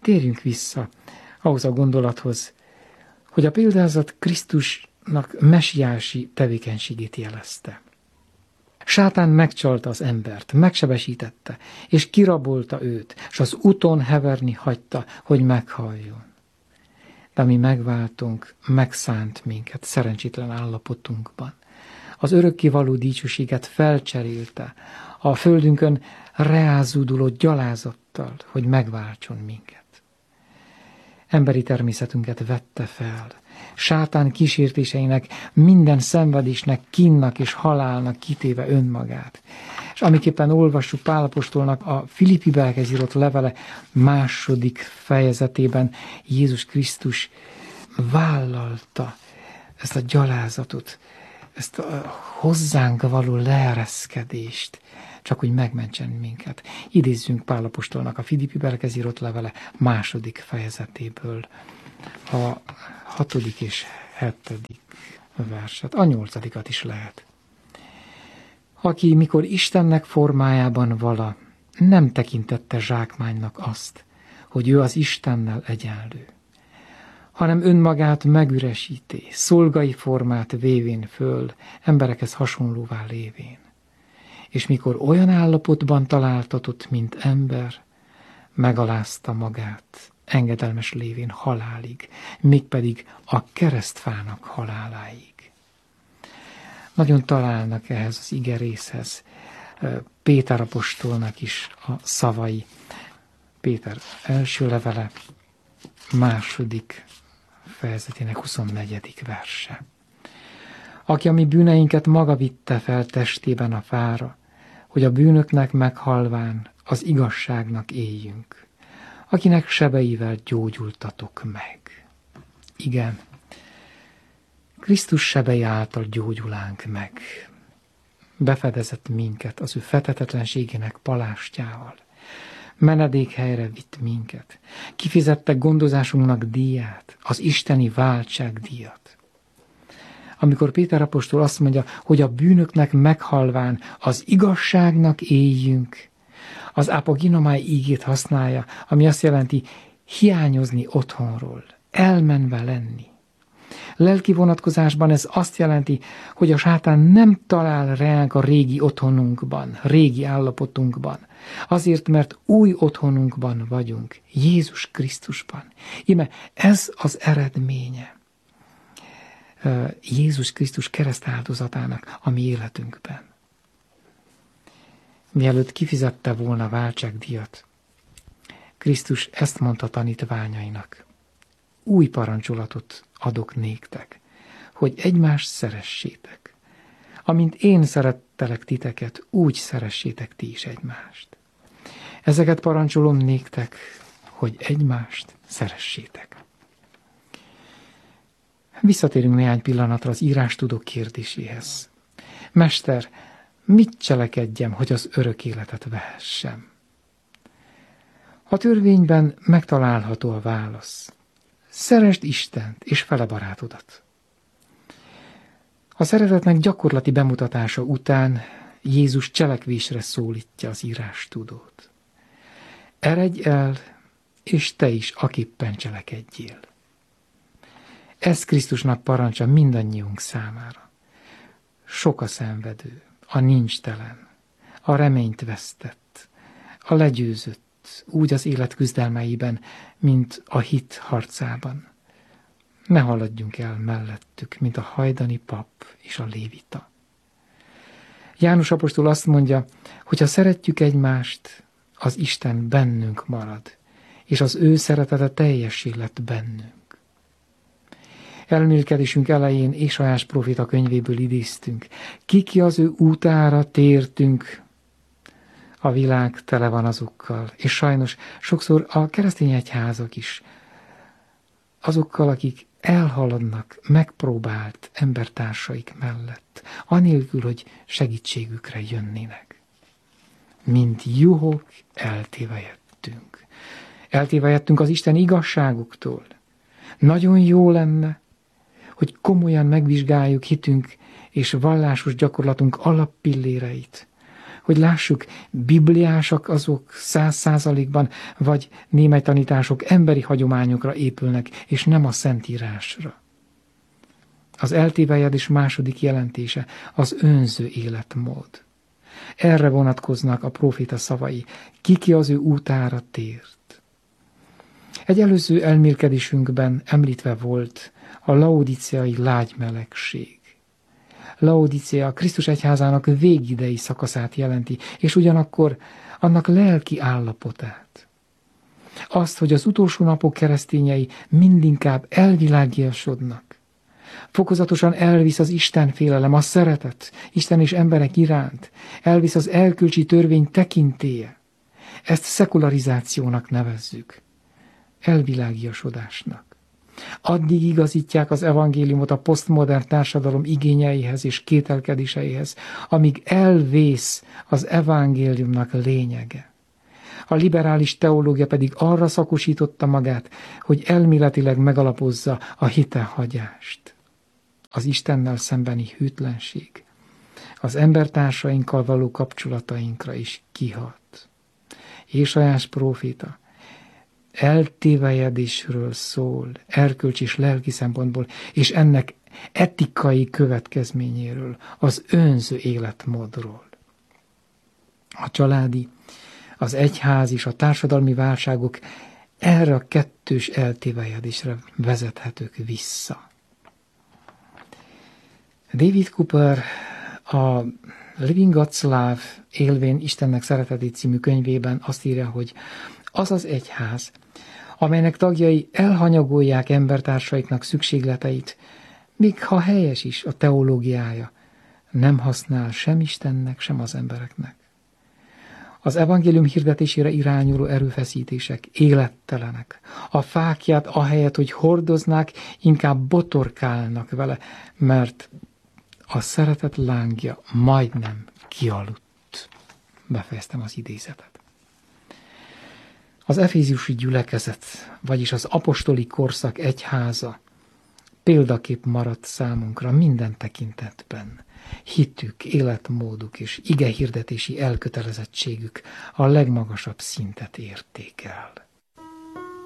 Térjünk vissza ahhoz a gondolathoz, hogy a példázat Krisztusnak mesiási tevékenységét jelezte. Sátán megcsalta az embert, megsebesítette, és kirabolta őt, és az úton heverni hagyta, hogy meghalljon. De mi megváltunk, megszánt minket szerencsétlen állapotunkban. Az örökkévaló dicsőséget felcserélte a földünkön reázóduló gyalázattal, hogy megváltson minket. Emberi természetünket vette fel. Sátán kísértéseinek, minden szenvedésnek, kínnak és halálnak kitéve önmagát. És amiképpen olvassuk Pál apostolnak a Filippiekhez írott levele 2. fejezetében, Jézus Krisztus vállalta ezt a gyalázatot, ezt a hozzánk való leereszkedést, csak hogy megmentsen minket. Idézzünk Pál apostolnak a Filippiekhez írott levele 2. fejezetéből a 6. és 7. verset, a 8. is lehet. Aki, mikor Istennek formájában vala, nem tekintette zsákmánynak azt, hogy ő az Istennel egyenlő, hanem önmagát megüresíti, szolgai formát vévén föl, emberekhez hasonlóvá lévén. És mikor olyan állapotban találtatott, mint ember, megalázta magát, engedelmes lévén halálig, mégpedig a keresztfának haláláig. Nagyon találnak ehhez az igerészhez Péter apostolnak is a szavai. Péter első levele, 2. fejezetének 24. verse. Aki a mi bűneinket maga vitte fel testében a fára, hogy a bűnöknek meghalván az igazságnak éljünk, akinek sebeivel gyógyultatok meg. Igen, Krisztus sebei által gyógyulánk meg. Befedezett minket az ő fethetetlenségének palástjával. Menedékhelyre vitt minket. Kifizette gondozásunknak díját, az isteni váltságdíjat. Amikor Péter apostol azt mondja, hogy a bűnöknek meghalván az igazságnak éljünk, az apoginomai ígét használja, ami azt jelenti hiányozni otthonról, elmenve lenni. Lelki vonatkozásban ez azt jelenti, hogy a sátán nem talál ránk a régi otthonunkban, régi állapotunkban. Azért, mert új otthonunkban vagyunk, Jézus Krisztusban. Íme ez az eredménye Jézus Krisztus keresztáldozatának a mi életünkben. Mielőtt kifizette volna váltságdíjat, Krisztus ezt mondta tanítványainak: új parancsolatot adok néktek, hogy egymást szeressétek. Amint én szerettelek titeket, úgy szeressétek ti is egymást. Ezeket parancsolom néktek, hogy egymást szeressétek. Visszatérünk néhány pillanatra az írástudó kérdéséhez. Mester, mit cselekedjem, hogy az örök életet vehessem? A törvényben megtalálható a válasz. Szeresd Istent és fele barátodat. A szeretetnek gyakorlati bemutatása után Jézus cselekvésre szólítja az írástudót. Eredj el, és te is aképpen cselekedjél. Ez Krisztusnak parancsa mindannyiunk számára. Sok a szenvedő, a nincstelen, a reményt vesztett, a legyőzött, úgy az élet küzdelmeiben, mint a hit harcában. Ne haladjunk el mellettük, mint a hajdani pap és a lévita. János apostol azt mondja, hogy ha szeretjük egymást, az Isten bennünk marad, és az ő szeretete teljessé lett bennünk. Elmélkedésünk elején Ézsaiás próféta könyvéből idéztünk. Ki az ő útára tértünk, a világ tele van azokkal, és sajnos sokszor a keresztény egyházak is, azokkal, akik elhaladnak megpróbált embertársaik mellett, anélkül, hogy segítségükre jönnének. Mint juhok eltévejedtünk. Eltévejedtünk az Isten igazságuktól. Nagyon jó lenne, hogy komolyan megvizsgáljuk hitünk és vallásos gyakorlatunk alappilléreit, hogy lássuk, bibliásak azok 100%-ban, vagy némely tanítások emberi hagyományokra épülnek, és nem a Szentírásra. Az eltévejedés második jelentése az önző életmód. Erre vonatkoznak a próféta szavai, ki az ő útára tért. Egy előző elmélkedésünkben említve volt a laodiceai lágymelegség. Laodicea Krisztus egyházának végidei szakaszát jelenti, és ugyanakkor annak lelki állapotát. Azt, hogy az utolsó napok keresztényei mindinkább elvilágiasodnak. Fokozatosan elvisz az Istenfélelem, a szeretet Isten és emberek iránt, elvisz az erkölcsi törvény tekintélye. Ezt szekularizációnak nevezzük, elvilágiasodásnak. Addig igazítják az evangéliumot a posztmodern társadalom igényeihez és kételkedéseihez, amíg elvész az evangéliumnak lényege. A liberális teológia pedig arra szakosította magát, hogy elméletileg megalapozza a hitehagyást. Az Istennel szembeni hűtlenség az embertársainkkal való kapcsolatainkra is kihat. Ézsaiás próféta eltévejedésről szól, erkölcsi és lelki szempontból, és ennek etikai következményéről, az önző életmódról. A családi, az egyház és a társadalmi válságok erre a kettős eltévejedésre vezethetők vissza. David Cooper a Living God's Love, élvén Istennek szeretetét című könyvében azt írja, hogy az az egyház, amelynek tagjai elhanyagolják embertársaiknak szükségleteit, még ha helyes is a teológiája, nem használ sem Istennek, sem az embereknek. Az evangélium hirdetésére irányuló erőfeszítések élettelenek. A fáklyát ahelyett, hogy hordoznák, inkább botorkálnak vele, mert a szeretet lángja majdnem kialudt. Befejeztem az idézetet. Az eféziusi gyülekezet, vagyis az apostoli korszak egyháza példakép maradt számunkra minden tekintetben. Hitük, életmóduk és igehirdetési elkötelezettségük a legmagasabb szintet érték el.